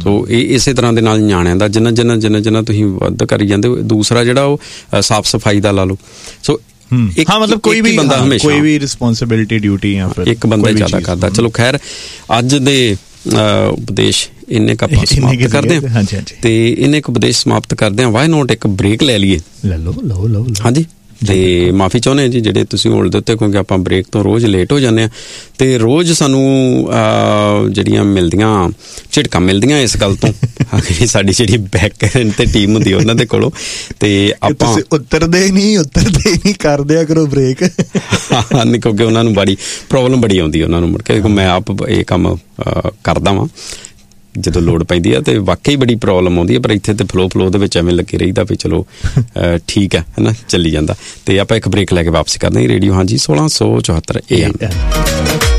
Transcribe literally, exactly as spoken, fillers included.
ਸੋ ਇਹ ਇਸੇ ਤਰ੍ਹਾਂ ਦੇ ਨਾਲ ਨਿਆਣਿਆਂ ਦਾ ਜਿੰਨਾ ਜਿੰਨਾ ਜਿੰਨਾ ਜਿੰਨਾ ਤੁਸੀਂ ਵੱਧ ਕਰੀ ਜਾਂਦੇ ਹੋ। ਦੂਸਰਾ ਜਿਹੜਾ ਉਹ ਸਾਫ਼ ਸਫਾਈ ਦਾ ਲਾ ਲਓ। ਸੋ ਹਾਂ ਮਤਲਬ ਕੋਈ ਵੀ ਬੰਦਾ ਹਮੇਸ਼ਾ ਕੋਈ ਵੀ ਰਿਸਪੋਂਸਿਬਿਲਿਟੀ ਡਿਊਟੀ ਜਾਂ ਫਿਰ ਇੱਕ ਬੰਦਾ ਜ਼ਿਆਦਾ ਕਰਦਾ। ਚਲੋ ਖੈਰ ਅੱਜ ਦੇ ਉਪਦੇਸ਼ ਇੰਨੇ ਕੁ ਆਪਾਂ ਸਮਾਪਤ ਕਰਦੇ ਹਾਂ ਤੇ ਇੰਨੇ ਕੁ ਉਪਦੇਸ਼ ਸਮਾਪਤ ਕਰਦੇ ਹਾਂ। ਵਾਈ ਨੋਟ ਇੱਕ ਬ੍ਰੇਕ ਲੈ ਲਈਏ। ਲੈ ਲਓ ਲਓ ਲਓ ਹਾਂਜੀ ਤੇ ਮਾਫੀ ਚਾਹੁੰਦੇ ਹਾਂ ਜੀ ਜਿਹੜੇ ਤੁਸੀਂ ਹੋਲਡ ਦੇ ਉੱਤੇ, ਕਿਉਂਕਿ ਆਪਾਂ ਬ੍ਰੇਕ ਤੋਂ ਰੋਜ਼ ਲੇਟ ਹੋ ਜਾਂਦੇ ਹਾਂ ਤੇ ਰੋਜ਼ ਸਾਨੂੰ ਜਿਹੜੀਆਂ ਮਿਲਦੀਆਂ ਝਿੜਕਾਂ ਮਿਲਦੀਆਂ ਇਸ ਗੱਲ ਤੋਂ ਸਾਡੀ ਜਿਹੜੀ ਬੈਕ ਤੇ ਟੀਮ ਹੁੰਦੀ ਉਹਨਾਂ ਦੇ ਕੋਲੋਂ। ਤੇ ਆਪਾਂ ਉਤਰਦੇ ਨਹੀਂ ਉਤਰਦੇ ਨਹੀਂ ਕਰਦੇ ਕਰੋ ਬ੍ਰੇਕ ਨਹੀਂ, ਕਿਉਂਕਿ ਉਹਨਾਂ ਨੂੰ ਬੜੀ ਪ੍ਰੋਬਲਮ ਬੜੀ ਆਉਂਦੀ ਉਹਨਾਂ ਨੂੰ ਮੁੜ ਕੇ। ਮੈਂ ਆਪ ਇਹ ਕੰਮ ਕਰਦਾ ਵਾਂ ਜਦੋਂ ਲੋੜ ਪੈਂਦੀ ਆ ਤੇ ਵਾਕਈ ਬੜੀ ਪ੍ਰੋਬਲਮ ਆਉਂਦੀ ਹੈ, ਪਰ ਇੱਥੇ ਤੇ ਫਲੋ ਫਲੋ ਦੇ ਵਿੱਚ ਐਵੇਂ ਲੱਗੇ ਰਹੀਦਾ ਵੀ ਚਲੋ ਠੀਕ ਹੈ ਹੈ ਨਾ, ਚੱਲੀ ਜਾਂਦਾ। ਤੇ ਆਪਾਂ ਇੱਕ ਬ੍ਰੇਕ ਲੈ ਕੇ ਵਾਪਸ ਕਰਦੇ ਹਾਂ। ਰੇਡੀਓ ਹਾਂਜੀ ਸੋਲਾਂ ਸੌ ਚੁਹੱਤਰ ਏ ਐਮ।